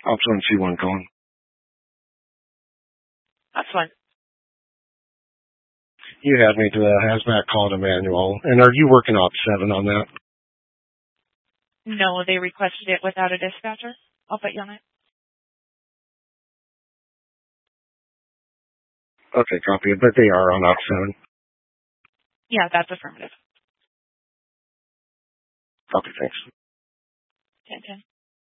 Ops 1 C1 calling. That's fine. You had me to a hazmat call to manual. And are you working Ops 7 on that? No, they requested it without a dispatcher. I'll put you on it. Okay, copy it. But they are on Ops 7. Yeah, that's affirmative. Copy, thanks. 10-10.